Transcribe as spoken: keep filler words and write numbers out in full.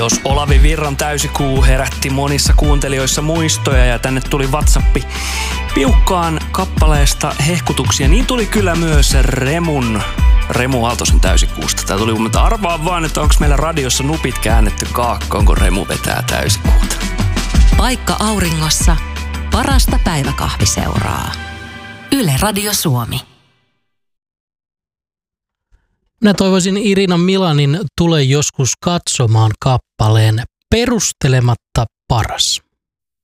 Jos Olavi Virran Täysikuu herätti monissa kuuntelijoissa muistoja ja tänne tuli WhatsAppi piukkaan kappaleesta hehkutuksia, niin tuli kyllä myös Remun, Remu Aaltosen Täysikuusta. Tää tuli, mutta arvaa vaan, että onko meillä radiossa nupit käännetty kaakkoon, kun Remu vetää Täysikuuta. Paikka auringossa, parasta päiväkahviseuraa. Yle Radio Suomi. Minä toivoisin Irina Milanin Tule joskus katsomaan kappaleen Perustelematta paras.